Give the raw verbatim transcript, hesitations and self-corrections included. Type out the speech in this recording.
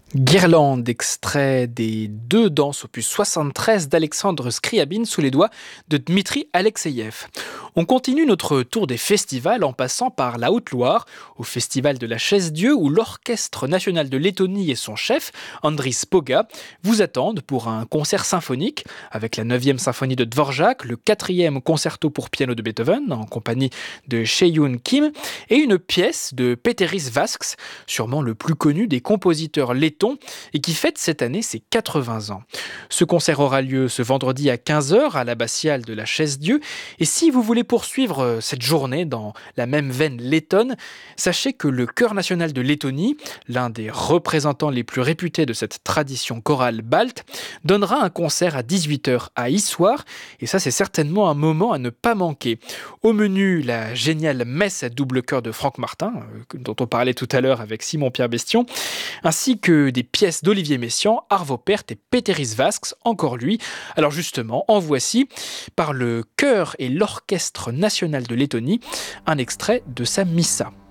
Guirlande, extrait des deux danses opus soixante-treize d'Alexandre Scriabine sous les doigts de Dmitri Alexeïev. On continue notre tour des festivals en passant par la Haute-Loire, au festival de la Chaise-Dieu où l'Orchestre national de Lettonie et son chef, Andris Poga, vous attendent pour un concert symphonique avec la neuvième symphonie de Dvorak, le quatrième concerto pour piano de Beethoven en compagnie de Cheyun Kim et une pièce de Péteris Vasks, sûrement le plus connu des compositeurs lettons et qui fête cette année ses quatre-vingts ans. Ce concert aura lieu ce vendredi à quinze heures à l'abbatiale de la Chaise-Dieu. Et si vous voulez poursuivre cette journée dans la même veine lettonne, sachez que le Chœur national de Lettonie, l'un des représentants les plus réputés de cette tradition chorale balte, donnera un concert à dix-huit heures à Issoire. Et ça, c'est certainement un moment à ne pas manquer. Au menu, la géniale messe à double chœur de Franck Martin, dont on parlait tout à l'heure avec Simon-Pierre Bestion, ainsi que des pièces d'Olivier Messiaen, Arvo Pärt et Péteris Vasks, encore lui. Alors justement, en voici, par le chœur et l'Orchestre national de Lettonie, un extrait de sa Missa.